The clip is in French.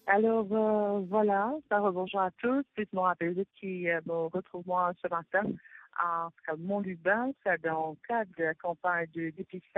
Alors, voilà, ça rebonjour à tous. Puis, je me rappelle qui me retrouve moi ce matin. En tout cas, mon Lubin, c'est dans le cadre de la campagne de dépistage